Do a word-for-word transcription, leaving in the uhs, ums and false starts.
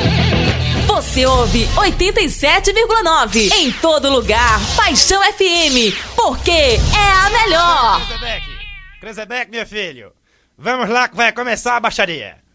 Você ouve oitenta e sete vírgula nove. Em todo lugar, Paixão F M. Porque é a melhor. Krezebeck, Krezebeck, meu filho. Vamos lá que vai começar a baixaria.